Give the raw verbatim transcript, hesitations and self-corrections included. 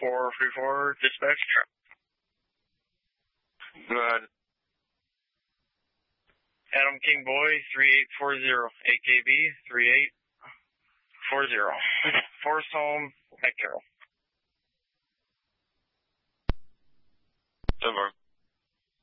four three four, dispatch. Go ahead. Adam King Boy, three eight four zero, A K B, three eight four zero. Forest Home, at Carroll.